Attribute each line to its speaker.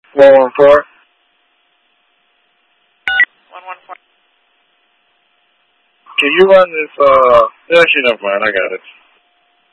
Speaker 1: 114.
Speaker 2: 114.
Speaker 1: Can you run this, actually, never mind, I got it.